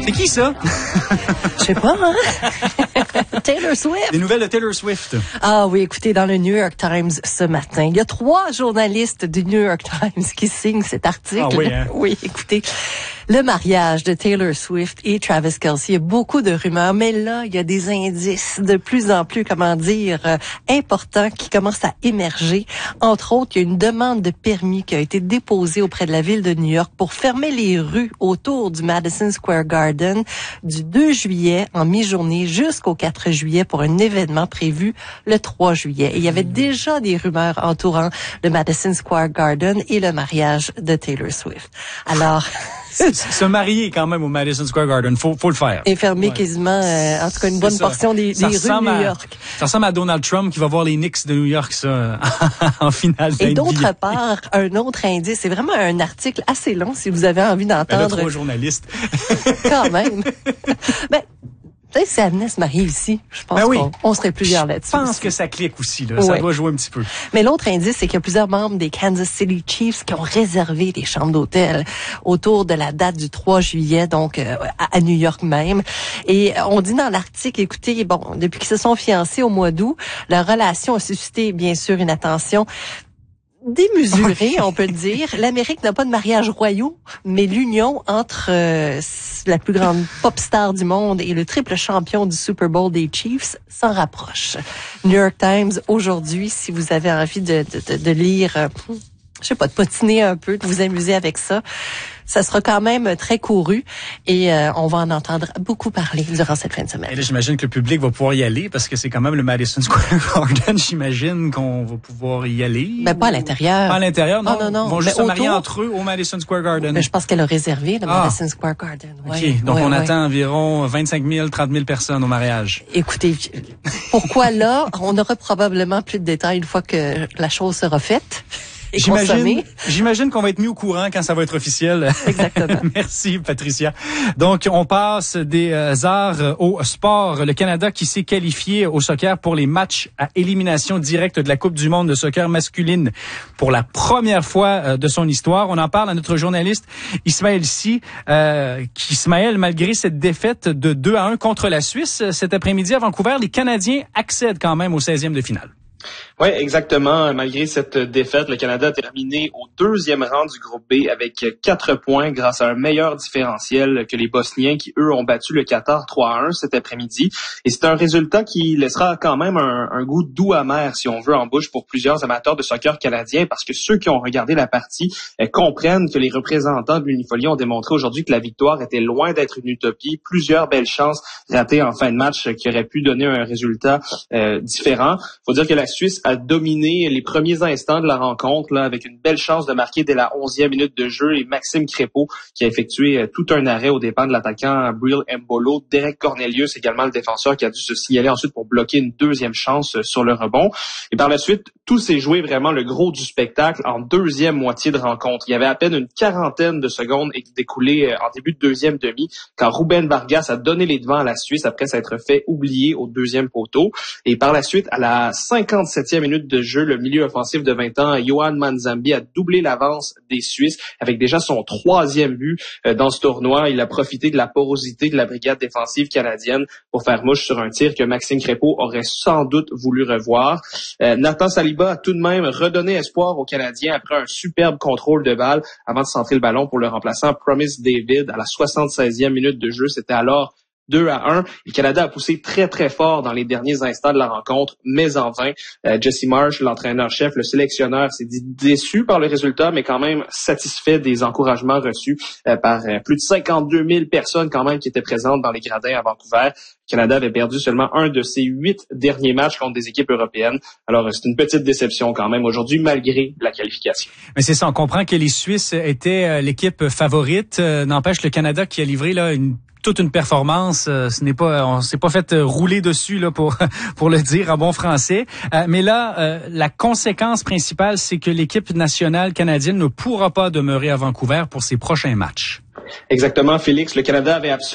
C'est qui ça? Je sais pas, hein? Taylor Swift. Des nouvelles de Taylor Swift. Ah oui, écoutez, dans le New York Times ce matin, il y a 3 journalistes du New York Times qui signent cet article. Ah oui, hein? Oui, écoutez, le mariage de Taylor Swift et Travis Kelce, il y a beaucoup de rumeurs, mais là, il y a des indices de plus en plus, importants qui commencent à émerger. Entre autres, il y a une demande de permis qui a été déposée auprès de la ville de New York pour fermer les rues autour du Madison Square Garden du 2 juillet en mi-journée jusqu'au 4 juillet pour un événement prévu le 3 juillet. Et il y avait déjà des rumeurs entourant le Madison Square Garden et le mariage de Taylor Swift. Alors... Se marier quand même au Madison Square Garden, faut le faire. Et fermer quasiment, en tout cas, une bonne portion des rues de New York. Ça ressemble à Donald Trump qui va voir les Knicks de New York, ça, en finale. Et d'autre part, un autre indice, c'est vraiment un article assez long si vous avez envie d'entendre. 3 journalistes. Quand même. Peut-être si elle venait se marier ici, je pense qu'on serait plusieurs là-dessus. Je pense que ça clique aussi, là. Ça doit jouer un petit peu. Mais l'autre indice, c'est qu'il y a plusieurs membres des Kansas City Chiefs qui ont réservé des chambres d'hôtel autour de la date du 3 juillet, donc à New York même. Et on dit dans l'article, écoutez, depuis qu'ils se sont fiancés au mois d'août, leur relation a suscité, bien sûr, une attention démesuré, on peut le dire. L'Amérique n'a pas de mariage royaux, mais l'union entre la plus grande pop star du monde et le triple champion du Super Bowl des Chiefs s'en rapproche. New York Times, aujourd'hui, si vous avez envie de lire, je sais pas, de potiner un peu, de vous amuser avec ça, ça sera quand même très couru et on va en entendre beaucoup parler durant cette fin de semaine. Et là, j'imagine que le public va pouvoir y aller parce que c'est quand même le Madison Square Garden. J'imagine qu'on va pouvoir y aller. Mais pas à l'intérieur. Pas à l'intérieur, non? Oh, non. Ils vont juste se marier entre eux au Madison Square Garden. Mais je pense qu'elle a réservé le Madison Square Garden. Ouais, OK. Donc, on attend environ 25 000, 30 000 personnes au mariage. Écoutez, pourquoi là? On aura probablement plus de détails une fois que la chose sera faite. J'imagine qu'on va être mis au courant quand ça va être officiel. Exactement. Merci, Patricia. Donc, on passe des arts au sport. Le Canada qui s'est qualifié au soccer pour les matchs à élimination directe de la Coupe du monde de soccer masculine pour la fois de son histoire. On en parle à notre journaliste Ismaël Sy. Ismaël, malgré cette défaite de 2-1 contre la Suisse cet après-midi à Vancouver, les Canadiens accèdent quand même au 16e de finale. Oui, exactement. Malgré cette défaite, le Canada a terminé au 2e rang du groupe B avec 4 points grâce à un meilleur différentiel que les Bosniens qui, eux, ont battu le Qatar 3-1 cet après-midi. Et c'est un résultat qui laissera quand même un goût doux amer, si on veut, en bouche pour plusieurs amateurs de soccer canadiens parce que ceux qui ont regardé la partie comprennent que les représentants de l'Unifolie ont démontré aujourd'hui que la victoire était loin d'être une utopie. Plusieurs belles chances ratées en fin de match qui auraient pu donner un résultat différent. Faut dire que la Suisse a dominé les premiers instants de la rencontre là, avec une belle chance de marquer dès la 11e minute de jeu et Maxime Crépeau qui a effectué tout un arrêt aux dépens de l'attaquant Bril Mbolo. Derek Cornelius également le défenseur qui a dû se signaler ensuite pour bloquer une deuxième chance sur le rebond. Et par la suite, tout s'est joué vraiment le gros du spectacle en deuxième moitié de rencontre. Il y avait à peine une quarantaine de secondes découlées en début de deuxième demi quand Ruben Vargas a donné les devants à la Suisse après s'être fait oublier au deuxième poteau. Et par la suite, à la 57e minute de jeu, le milieu offensif de 20 ans, Yohan Manzambi, a doublé l'avance des Suisses avec déjà son 3e but dans ce tournoi. Il a profité de la porosité de la brigade défensive canadienne pour faire mouche sur un tir que Maxime Crépeau aurait sans doute voulu revoir. Nathan Saliba a tout de même redonné espoir aux Canadiens après un superbe contrôle de balle avant de centrer le ballon pour le remplaçant Promise David à la 76e minute de jeu. C'était alors 2-1. Le Canada a poussé très, très fort dans les derniers instants de la rencontre, mais en vain. Jesse Marsh, l'entraîneur-chef, le sélectionneur, s'est dit déçu par le résultat, mais quand même satisfait des encouragements reçus par plus de 52 000 personnes quand même qui étaient présentes dans les gradins à Vancouver. Le Canada avait perdu seulement un de ses 8 derniers matchs contre des équipes européennes. Alors, c'est une petite déception quand même aujourd'hui, malgré la qualification. Mais c'est ça, on comprend que les Suisses étaient l'équipe favorite. N'empêche, le Canada qui a livré là toute une performance, on s'est pas fait rouler dessus là pour le dire en bon français. Mais là, la conséquence principale, c'est que l'équipe nationale canadienne ne pourra pas demeurer à Vancouver pour ses prochains matchs. Exactement, Félix. Le Canada avait absolument